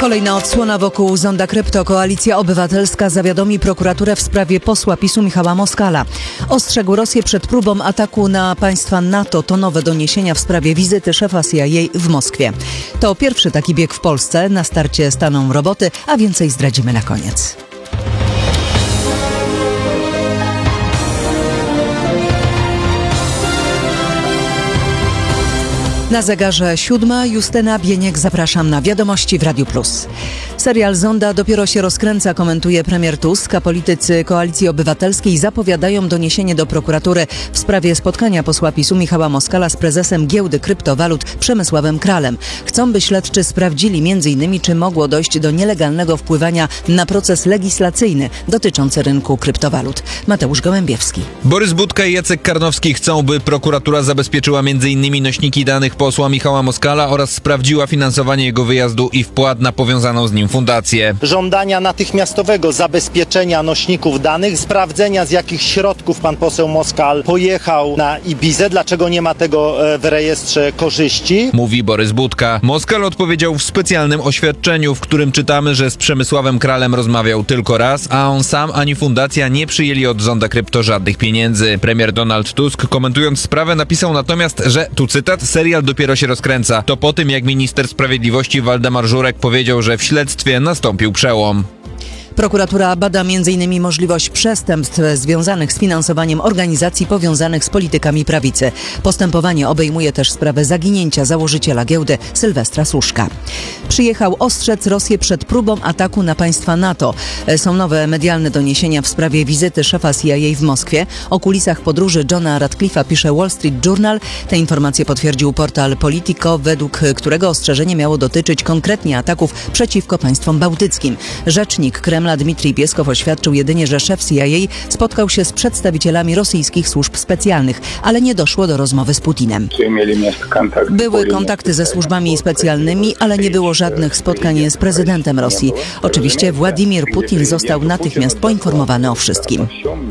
Kolejna odsłona wokół zonda krypto. Koalicja Obywatelska zawiadomi prokuraturę w sprawie posła PiS-u Michała Moskala. Ostrzegł Rosję przed próbą ataku na państwa NATO. To nowe doniesienia w sprawie wizyty szefa CIA w Moskwie. To pierwszy taki bieg w Polsce. Na starcie staną roboty, a więcej zdradzimy na koniec. Na zegarze 7:00. Justyna Bieniek, zapraszam na Wiadomości w Radiu Plus. Serial Zonda dopiero się rozkręca, komentuje premier Tusk, a politycy Koalicji Obywatelskiej zapowiadają doniesienie do prokuratury w sprawie spotkania posła PiS-u Michała Moskala z prezesem giełdy kryptowalut Przemysławem Kralem. Chcą, by śledczy sprawdzili m.in. czy mogło dojść do nielegalnego wpływania na proces legislacyjny dotyczący rynku kryptowalut. Mateusz Gołębiewski. Borys Budka i Jacek Karnowski chcą, by prokuratura zabezpieczyła m.in. nośniki danych posła Michała Moskala oraz sprawdziła finansowanie jego wyjazdu i wpłat na powiązaną z nim fundację. Żądania natychmiastowego zabezpieczenia nośników danych, sprawdzenia z jakich środków pan poseł Moskal pojechał na Ibizę, dlaczego nie ma tego w rejestrze korzyści. Mówi Borys Budka. Moskal odpowiedział w specjalnym oświadczeniu, w którym czytamy, że z Przemysławem Kralem rozmawiał tylko raz, a on sam ani fundacja nie przyjęli od zonda krypto żadnych pieniędzy. Premier Donald Tusk, komentując sprawę, napisał natomiast, że, tu cytat, serial dopiero się rozkręca. To po tym, jak minister sprawiedliwości Waldemar Żurek powiedział, że w śledztwie nastąpił przełom. Prokuratura bada m.in. możliwość przestępstw związanych z finansowaniem organizacji powiązanych z politykami prawicy. Postępowanie obejmuje też sprawę zaginięcia założyciela giełdy Sylwestra Suszka. Przyjechał ostrzec Rosję przed próbą ataku na państwa NATO. Są nowe medialne doniesienia w sprawie wizyty szefa CIA w Moskwie. O kulisach podróży Johna Radcliffe'a pisze Wall Street Journal. Te informacje potwierdził portal Politico, według którego ostrzeżenie miało dotyczyć konkretnie ataków przeciwko państwom bałtyckim. Rzecznik Kremla Dmitrij Pieskow oświadczył jedynie, że szef CIA spotkał się z przedstawicielami rosyjskich służb specjalnych, ale nie doszło do rozmowy z Putinem. Były kontakty ze służbami specjalnymi, ale nie było żadnych spotkań z prezydentem Rosji. Oczywiście Władimir Putin został natychmiast poinformowany o wszystkim.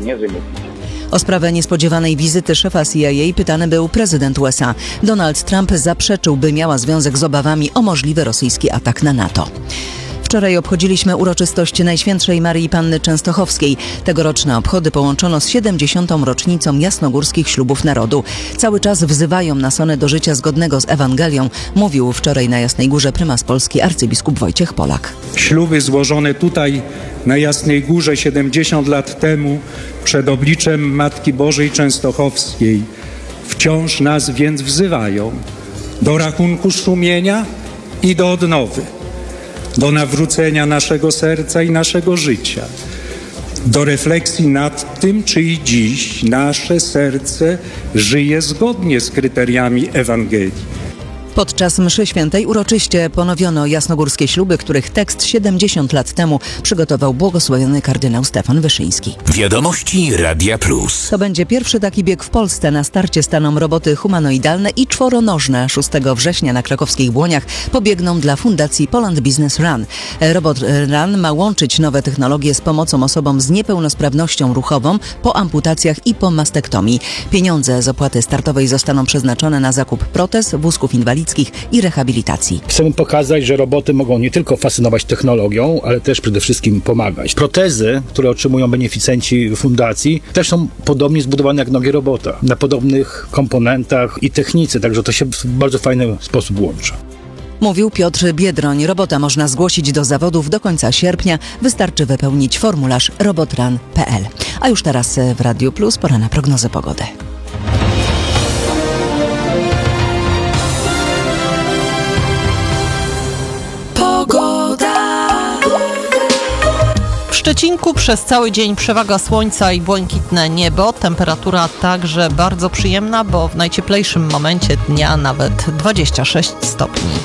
O sprawę niespodziewanej wizyty szefa CIA pytany był prezydent USA. Donald Trump zaprzeczył, by miała związek z obawami o możliwy rosyjski atak na NATO. Wczoraj obchodziliśmy uroczystość Najświętszej Maryi Panny Częstochowskiej. Tegoroczne obchody połączono z 70. rocznicą jasnogórskich ślubów narodu. Cały czas wzywają nas one do życia zgodnego z Ewangelią, mówił wczoraj na Jasnej Górze prymas Polski arcybiskup Wojciech Polak. Śluby złożone tutaj na Jasnej Górze 70 lat temu przed obliczem Matki Bożej Częstochowskiej wciąż nas więc wzywają do rachunku sumienia i do odnowy, do nawrócenia naszego serca i naszego życia, do refleksji nad tym, czy i dziś nasze serce żyje zgodnie z kryteriami Ewangelii. Podczas mszy świętej uroczyście ponowiono jasnogórskie śluby, których tekst 70 lat temu przygotował błogosławiony kardynał Stefan Wyszyński. Wiadomości Radia Plus. To będzie pierwszy taki bieg w Polsce. Na starcie staną roboty humanoidalne i czworonożne. 6 września na krakowskich Błoniach pobiegną dla Fundacji Poland Business Run. Robot Run ma łączyć nowe technologie z pomocą osobom z niepełnosprawnością ruchową po amputacjach i po mastektomii. Pieniądze z opłaty startowej zostaną przeznaczone na zakup protez, wózków inwalidzkich i rehabilitacji. Chcemy pokazać, że roboty mogą nie tylko fascynować technologią, ale też przede wszystkim pomagać. Protezy, które otrzymują beneficjenci fundacji, też są podobnie zbudowane jak nogi robota. Na podobnych komponentach i technice, także to się w bardzo fajny sposób łączy. Mówił Piotr Biedroń. Robota można zgłosić do zawodów do końca sierpnia. Wystarczy wypełnić formularz robotran.pl. A już teraz w Radiu Plus pora na prognozę pogody. W Szczecinku przez cały dzień przewaga słońca i błękitne niebo. Temperatura także bardzo przyjemna, bo w najcieplejszym momencie dnia nawet 26 stopni.